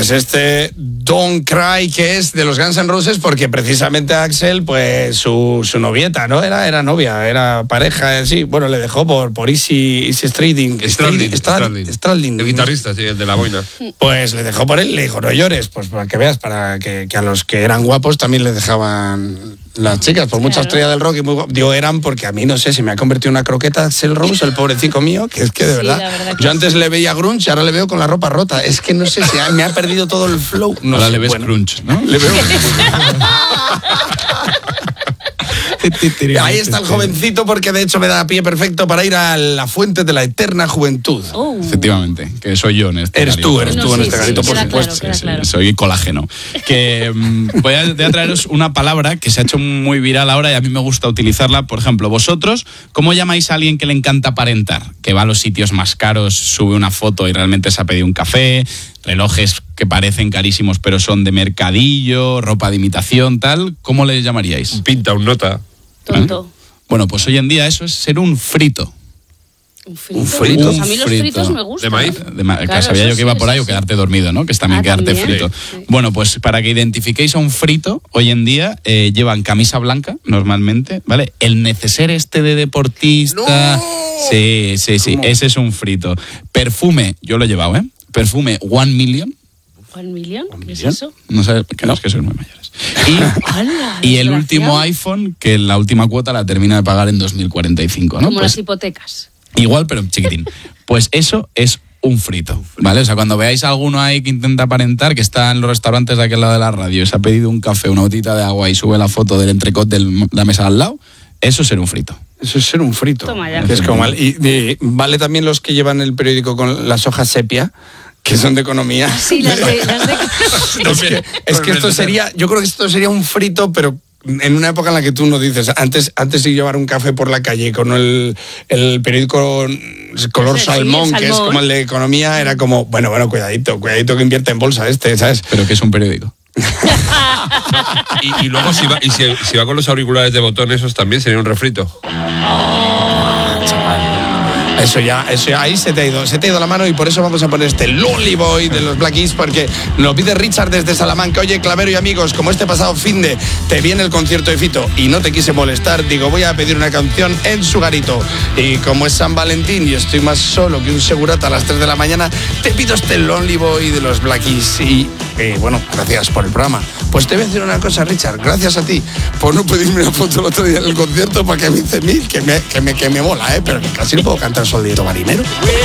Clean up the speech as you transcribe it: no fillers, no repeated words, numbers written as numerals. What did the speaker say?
Pues Don't Cry, que es de los Guns N' Roses, porque precisamente Axl, pues su novieta, ¿no? Era novia, era pareja, sí. Bueno, le dejó por Easy Stradlin. El guitarrista, sí, el de la boina. Pues le dejó por él, le dijo, no llores, pues para que veas, para que a los que eran guapos también les dejaban las chicas, por mucha estrella del rock. Y digo, eran porque a mí, no sé, se me ha convertido en una croqueta Axl Rose, el pobrecito mío, que es que de verdad, yo antes le veía grunge, ahora le veo con la ropa rota. Es que no sé, me ha perdido todo el flow. No ahora sé, le ves grunge, ¿no? Le veo. Ahí está el jovencito, porque de hecho me da pie perfecto para ir a la fuente de la eterna juventud. Efectivamente, que soy yo en este Eres garito. tú en este garito, por supuesto. Claro. Soy colágeno. Que voy a traeros una palabra que se ha hecho muy viral ahora y a mí me gusta utilizarla. Por ejemplo, vosotros, ¿cómo llamáis a alguien que le encanta aparentar? Que va a los sitios más caros, sube una foto y realmente se ha pedido un café, relojes que parecen carísimos pero son de mercadillo, ropa de imitación, tal. ¿Cómo le llamaríais? Un pinta, un nota. Tonto. Bueno, pues hoy en día eso es ser un frito. ¿Un frito? Un a mí los frito. fritos me gustan. ¿De maíz? Claro, sabía yo que iba por ahí sí. o quedarte dormido, ¿no? Que es también quedarte también. frito. Sí. Bueno, pues para que identifiquéis a un frito, hoy en día llevan camisa blanca, normalmente, ¿vale? El neceser de deportista. ¡No! Sí, ¿Cómo? ese es un frito. Perfume, yo lo he llevado, ¿eh? Perfume 1 million. ¿1 millón? ¿Qué es eso? No sé, es que sois muy mayores. Y el último iPhone, que la última cuota la termina de pagar en 2045, ¿no? Como Pues las hipotecas. igual, pero chiquitín. Pues eso es un frito, ¿vale? O sea, cuando veáis a alguno ahí que intenta aparentar, que está en los restaurantes de aquel lado de la radio, se ha pedido un café, una botita de agua y sube la foto del entrecot de la mesa al lado, eso es ser un frito. Eso es ser un frito. Toma ya. Que es como y vale también los que llevan el periódico con las hojas sepia, que son de economía. Sí, las de... Es que esto sería, yo creo que esto sería un frito, pero en una época en la que tú no dices, antes de llevar un café por la calle con el periódico color Sí, salmón, que es salmón. como el de economía, era como, bueno, cuidadito que invierte en bolsa ¿sabes? Pero que es un periódico. Y luego si va con los auriculares de botón, esos también sería un refrito. Eso ya, ahí se te ha ido la mano, y por eso vamos a poner Lonely Boy de los Black Keys, porque nos pide Richard desde Salamanca. Oye, Clavero y amigos, como este pasado finde te viene el concierto de Fito y no te quise molestar, digo, voy a pedir una canción en su garito. Y como es San Valentín y estoy más solo que un segurata a las 3 de la mañana, te pido Lonely Boy de los Black Keys. Y bueno, gracias por el programa. Pues te voy a decir una cosa, Richard, gracias a ti por no pedirme una foto el otro día en el concierto para que me hice mil, que me mola, pero que casi no puedo cantar Soldadito Marinero.